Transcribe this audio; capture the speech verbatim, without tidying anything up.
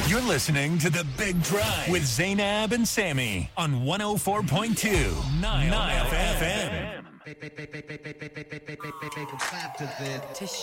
You're listening to The Big Drive with Zainab and Sammy on one oh four point two Nile F M.